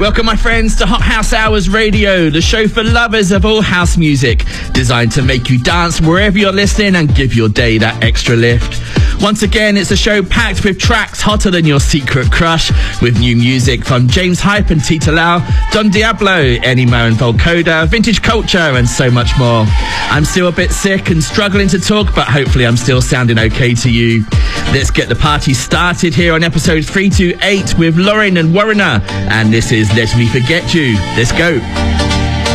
Welcome, my friends, to Hot House Hours Radio, the show for lovers of all house music, designed to make you dance wherever you're listening and give your day that extra lift. Once again, it's a show packed with tracks hotter than your secret crush, with new music from James Hype and Tita Lau, Don Diablo, Ennio and Volcoda, vintage culture, and so much more. I'm still a bit sick and struggling to talk, but hopefully I'm still sounding okay to you. Let's get the party started here on episode 328 with Lauren and Warrener, and this is Let Me Forget You. Let's go.